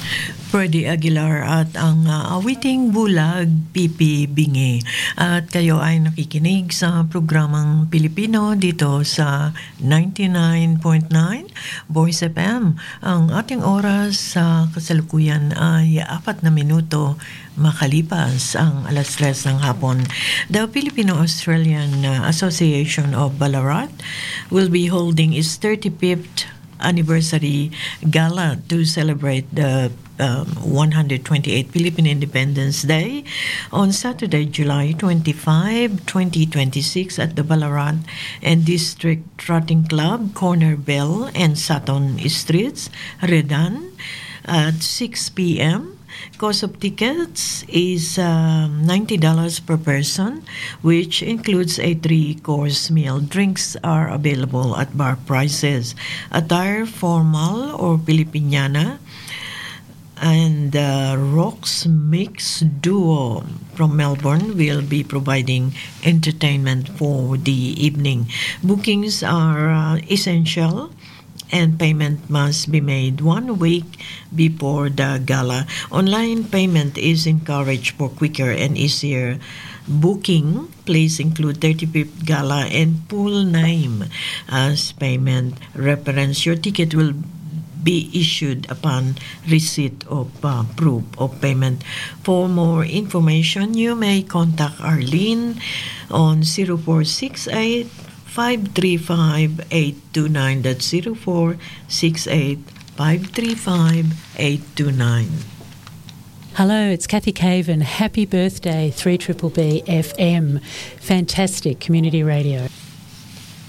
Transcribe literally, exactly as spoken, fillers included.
Freddie Aguilar at ang uh, awiting bulag Pipi Bingi. At kayo ay nakikinig sa programang Pilipino dito sa ninety-nine point nine Voice F M. Ang ating oras sa kasalukuyan ay apat na minuto makalipas ang alas tres ng hapon. The Filipino-Australian Association of Ballarat will be holding its thirty-fifth anniversary gala to celebrate the um, one hundred twenty-eighth Philippine Independence Day on Saturday, July twenty-fifth, twenty twenty-six at the Ballarat and District Trotting Club, Corner Bell and Sutton Streets, Redan at six p.m. Cost of tickets is um, ninety dollars per person, which includes a three-course meal. Drinks are available at bar prices. Attire formal or Filipiniana, and uh, Rocks Mix Duo from Melbourne will be providing entertainment for the evening. Bookings are uh, essential, and payment must be made one week before the gala. Online payment is encouraged for quicker and easier booking. Please include thirty-fifth gala and full name as payment reference. Your ticket will be issued upon receipt of uh, proof of payment. For more information, you may contact Arlene on zero four six eight five three five eight two nine. That's zero four six eight five three five eight two nine. Hello, it's Kathy Caven. Happy birthday, three B B F M. Fantastic community radio.